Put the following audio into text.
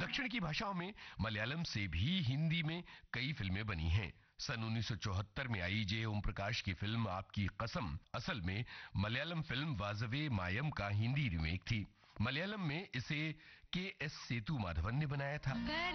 दक्षिण की भाषाओं में मलयालम से भी हिंदी में कई फिल्में बनी हैं। सन 1974 में आई जे ओम प्रकाश की फिल्म आपकी कसम असल में मलयालम फिल्म वाजवे मायम का हिंदी रीमेक थी। मलयालम में इसे के एस सेतु माधवन ने बनाया था।